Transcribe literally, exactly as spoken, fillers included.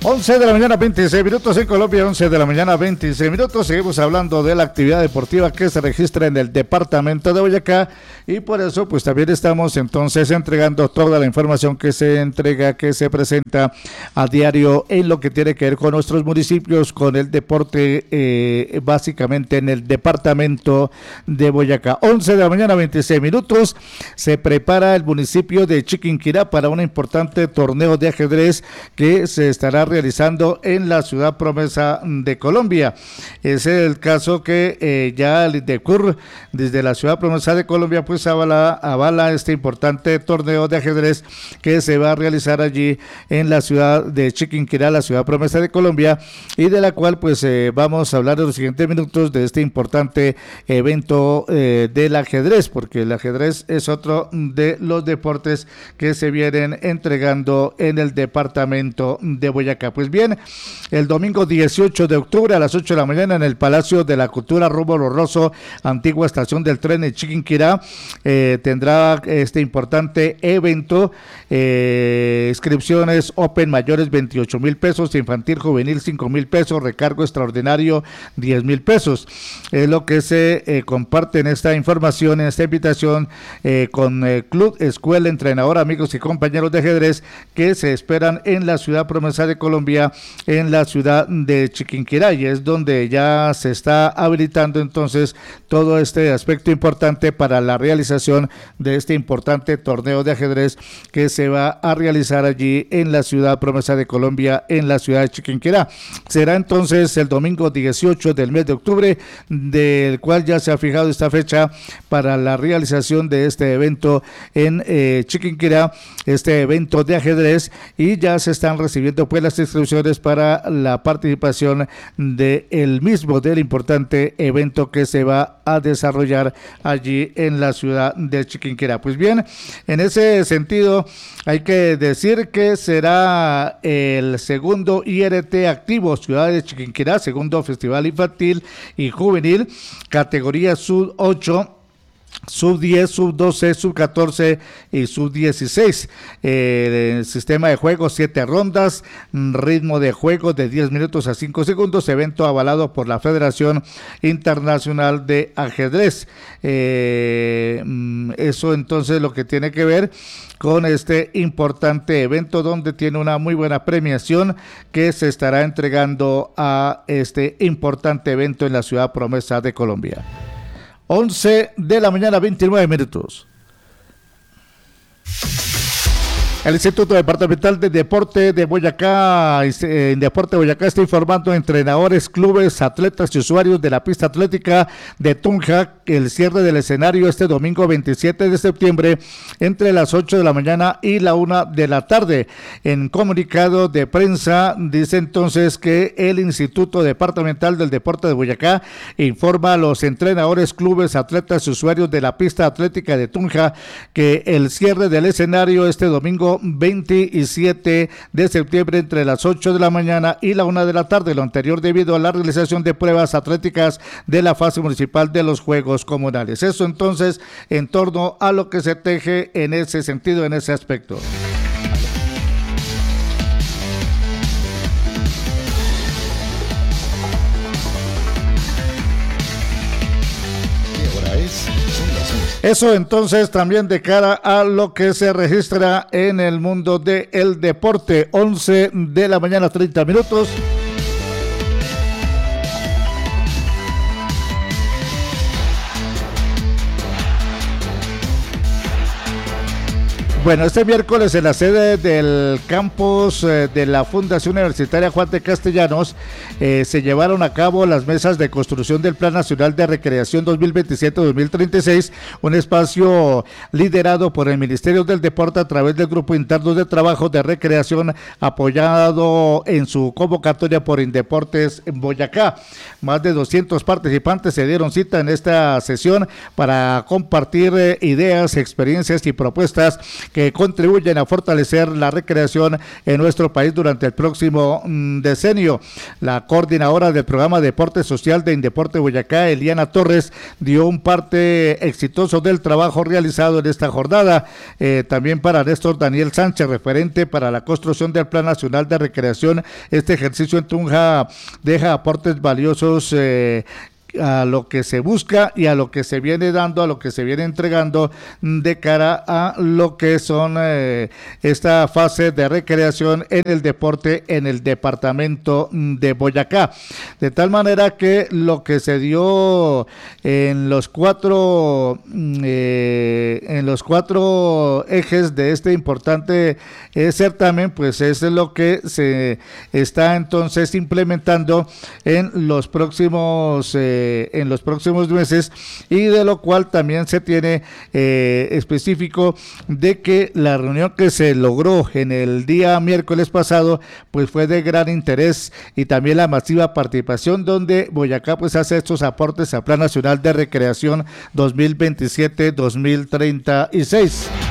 once de la mañana, veintiséis minutos en Colombia, once de la mañana, veintiséis minutos. Seguimos hablando de la actividad deportiva que se registra en el departamento de Boyacá y por eso pues también estamos entonces entregando toda la información que se entrega, que se presenta a diario en lo que tiene que ver con nuestros municipios, con el deporte eh, básicamente en el departamento de Boyacá. once de la mañana, veintiséis minutos. Se prepara el municipio de Chiquinquirá para un importante torneo de ajedrez que se estará realizando en la ciudad promesa de Colombia. Ese es el caso que eh, ya el INDECUR desde la ciudad promesa de Colombia pues avala, avala este importante torneo de ajedrez que se va a realizar allí en la ciudad de Chiquinquirá, la ciudad promesa de Colombia, y de la cual pues eh, vamos a hablar en los siguientes minutos de este importante evento eh, del ajedrez, porque el ajedrez es otro de los deportes que se vienen entregando en el departamento de Boyacá. Pues bien, el domingo dieciocho de octubre a las ocho de la mañana en el Palacio de la Cultura Rómulo Rosso, antigua estación del tren en Chiquinquirá, eh, tendrá este importante evento. Eh, inscripciones Open mayores veintiocho mil pesos, infantil juvenil cinco mil pesos, recargo extraordinario diez mil pesos. Es lo que se eh, comparte en esta información, en esta invitación eh, con eh, Club Escuela Entrenador, amigos y compañeros de ajedrez que se esperan en la ciudad promesa de Colombia, en la ciudad de Chiquinquirá, y es donde ya se está habilitando entonces todo este aspecto importante para la realización de este importante torneo de ajedrez que se va a realizar allí en la ciudad promesa de Colombia, en la ciudad de Chiquinquirá. Será entonces el domingo dieciocho del mes de octubre, del cual ya se ha fijado esta fecha para la realización de este evento en eh, Chiquinquirá, este evento de ajedrez, y ya se están recibiendo pues las instrucciones para la participación del mismo, del importante evento que se va a desarrollar allí en la ciudad de Chiquinquirá. Pues bien, en ese sentido hay que decir que será el segundo I R T activo Ciudad de Chiquinquirá, segundo Festival Infantil y Juvenil, categoría sub ocho, sub diez, sub doce, sub catorce y sub dieciséis. Eh, el sistema de juego, siete rondas, ritmo de juego de diez minutos a cinco segundos, evento avalado por la Federación Internacional de Ajedrez. Eh, eso entonces lo que tiene que ver con este importante evento, donde tiene una muy buena premiación que se estará entregando a este importante evento en la ciudad promesa de Colombia. once de la mañana, veintinueve minutos. El Instituto Departamental de Deporte de Boyacá, en Deporte de Boyacá, está informando a entrenadores, clubes, atletas y usuarios de la pista atlética de Tunja el cierre del escenario este domingo veintisiete de septiembre entre las ocho de la mañana y la una de la tarde. En comunicado de prensa dice entonces que el Instituto Departamental del Deporte de Boyacá informa a los entrenadores, clubes, atletas y usuarios de la pista atlética de Tunja que el cierre del escenario este domingo veintisiete de septiembre entre las ocho de la mañana y la una de la tarde, lo anterior debido a la realización de pruebas atléticas de la fase municipal de los Juegos Comunales. Eso entonces en torno a lo que se teje en ese sentido, en ese aspecto. Eso entonces también de cara a lo que se registra en el mundo del deporte. once de la mañana, treinta minutos. Bueno, este miércoles en la sede del campus eh, de la Fundación Universitaria Juan de Castellanos eh, se llevaron a cabo las mesas de construcción del Plan Nacional de Recreación dos mil veintisiete a dos mil treinta y seis, un espacio liderado por el Ministerio del Deporte a través del Grupo Interno de Trabajo de Recreación, apoyado en su convocatoria por Indeportes en Boyacá. Más de doscientos participantes se dieron cita en esta sesión para compartir eh, ideas, experiencias y propuestas que que contribuyen a fortalecer la recreación en nuestro país durante el próximo mm, decenio. La coordinadora del programa Deporte Social de Indeporte Boyacá, Eliana Torres, dio un parte exitoso del trabajo realizado en esta jornada. Eh, también para Néstor Daniel Sánchez, referente para la construcción del Plan Nacional de Recreación, este ejercicio en Tunja deja aportes valiosos eh, a lo que se busca y a lo que se viene dando, a lo que se viene entregando de cara a lo que son eh, esta fase de recreación en el deporte en el departamento de Boyacá. De tal manera que lo que se dio en los cuatro eh, en los cuatro ejes de este importante eh, certamen, pues es lo que se está entonces implementando en los próximos eh, en los próximos meses, y de lo cual también se tiene eh, específico de que la reunión que se logró en el día miércoles pasado pues fue de gran interés, y también la masiva participación donde Boyacá pues hace estos aportes al Plan Nacional de Recreación dos mil veintisiete a dos mil treinta y seis.